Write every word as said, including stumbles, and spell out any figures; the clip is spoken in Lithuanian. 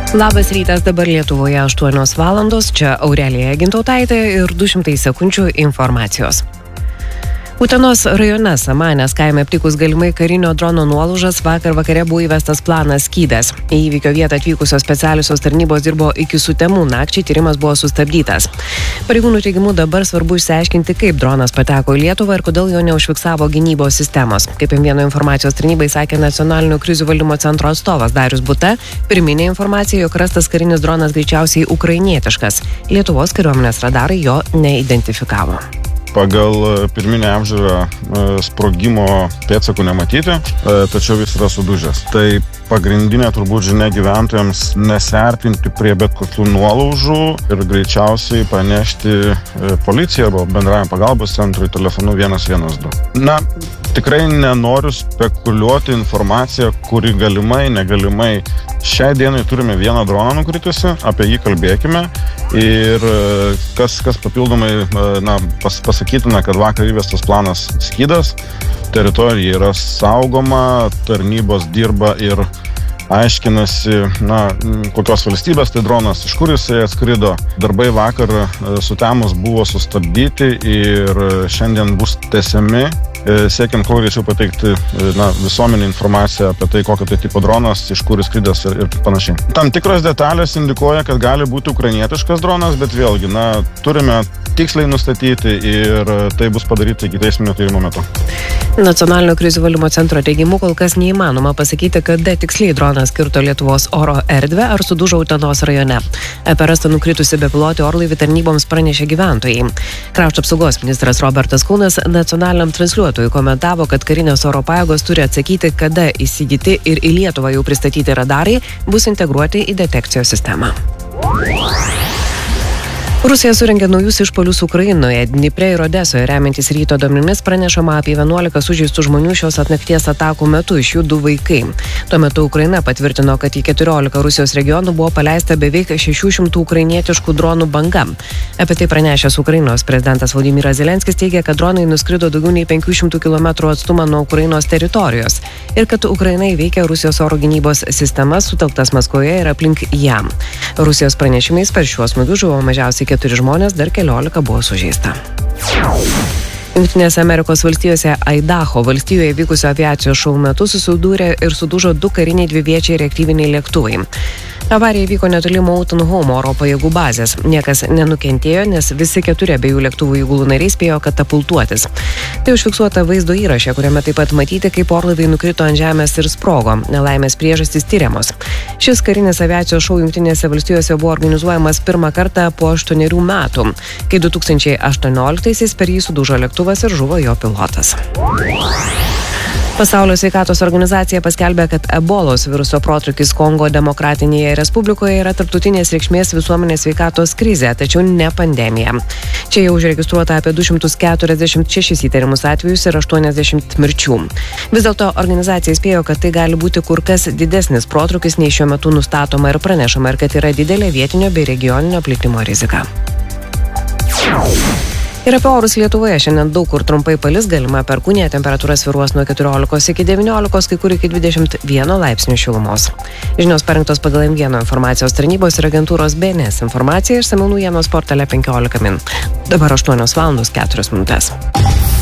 Labas rytas, dabar Lietuvoje aštuonios valandos, čia Aurelija Gintautaitė ir du šimtai sekundžių informacijos. Utenos rajone Samanės kaime aptikus galimai karinio drono nuolaužas, vakar vakare buvo įvestas planas Skydas. Į įvykio vietą atvykusios specialiosios tarnybos dirbo iki sutemų, nakčiai tyrimas buvo sustabdytas. Pareigūnų teigimu dabar svarbu išsiaiškinti, kaip dronas pateko į Lietuvą ir kodėl jo neužfiksavo gynybos sistemos. Kaip vieno informacijos tarnybai sakė Nacionalinio krizių valdymo centro atstovas Darius Buta, pirminė informacija, jog rastas karinis dronas greičiausiai ukrainietiškas. Lietuvos kariuomenės radarai jo neidentifikavo. Pagal pirminę apžiūrą sprogimo pėdsakų nematyti, tačiau jis yra sudužęs. Tai pagrindinė turbūt žinia gyventojams nesiartinti prie bet kokių nuolaužų ir greičiausiai panešti policiją arba bendrajam pagalbos centrui telefonu vienas vienas du. Na, tikrai nenoriu spekuliuoti informaciją, kuri galimai, negalimai. Šiai dienai turime vieną droną nukritusi, apie jį kalbėkime ir kas, kas papildomai na, pas, pasakytina, kad vakar įvestas planas Skydas, teritorija yra saugoma, tarnybos dirba ir aiškinasi, na, kokios valstybės tai dronas, iš kur jisai atskrido. Darbai vakar sutemus buvo sustabdyti ir šiandien bus tęsiami, siekiant kuo greičiau pateikti na, visuomenį informaciją apie tai, kokio tai tipo dronas, iš kur skridęs ir, ir panašiai. Tam tikros detalės indikuoja, kad gali būti ukrainietiškas dronas, bet vėlgi, na, turime tiksliai nustatyti ir tai bus padaryti iki teisminio tyrimo metu. Nacionalinio krizių valdymo centro teigimu kol kas neįmanoma pasakyti, kada tiksliai dronas kirto Lietuvos oro erdvę ar sudužo Utenos rajone. Apie rastą nukritusi bepilotį orlaivį tarnyboms pranešė gyventojai. Krašto apsaugos ministras Robertas Kūnas nacionaliniam transliuotojui komentavo, kad karinės oro pajėgos turi atsakyti, kada įsigyti ir į Lietuvą jau pristatyti radarai bus integruoti į detekcijos sistemą. Rusija surengė naujus išpuolius Ukrainoje. Dnipre ir Odesoje, remiantis ryto duomenimis, pranešama apie vienuolika sužeistų žmonių šios atnakties atakų metu, iš jų du vaikai. Tuo metu Ukraina patvirtino, kad į keturiolika Rusijos regionų buvo paleista beveik šešių šimtų ukrainietiškų dronų banga. Apie tai pranešęs Ukrainos prezidentas Volodymyras Zelenskis teigia, kad dronai nuskrido daugiau nei penkių šimtų kilometrų atstumą nuo Ukrainos teritorijos ir kad Ukraina įveikia Rusijos oro gynybos sistemas sutelktas Maskvoje ir aplink ją. Rusijos pranešimais per šiuos smūgius žuvo mažiausiai keturi žmonės, dar keliolika buvo sužeista. Jungtinėse Amerikos valstijose Aidaho valstijoje vykusio aviacijos šou metu susidūrė ir sudužo du kariniai dviviečiai reaktyviniai lėktuvai. Avarija vyko netoli Mountain Home oro pajėgų bazės. Niekas nenukentėjo, nes visi keturi abiejų lėktuvų įgulų nariai spėjo katapultuotis. Tai užfiksuota vaizdo įraše, kuriame taip pat matyti, kaip orlaiviai nukrito ant žemės ir sprogo. Nelaimės priežastys tyriamos. Šis karinis aviacijos šou Jungtinėse valstijose buvo organizuojamas pirmą kartą po aštuonerių metų, kai du tūkstančiai aštuonioliktaisiais per jį sudužo lėktuvas ir žuvo jo pilotas. Pasaulio sveikatos organizacija paskelbė, kad ebolos viruso protrūkis Kongo Demokratinėje Respublikoje yra tarptautinės reikšmės visuomenės sveikatos krizė, tačiau ne pandemija. Čia jau užregistruota apie du šimtus keturiasdešimt šešis įtariamus atvejus ir aštuoniasdešimt mirčių. Vis dėlto organizacija įspėjo, kad tai gali būti kur kas didesnis protrūkis nei šiuo metu nustatoma ir pranešama, ir kad yra didelė vietinio bei regioninio plitimo rizika. Ir apie orus Lietuvoje šiandien daug kur trumpai palis, galima perkūnija, temperatūra svyruos nuo keturiolikos iki devyniolikos, kai kur iki dvidešimt vieno laipsnių šilumos. Žinios parengtos pagal M vieno informacijos tarnybos ir agentūros B N S informacija išsamiau naujienos portale penkiolika min. Dabar aštuonios valandos keturios minutės.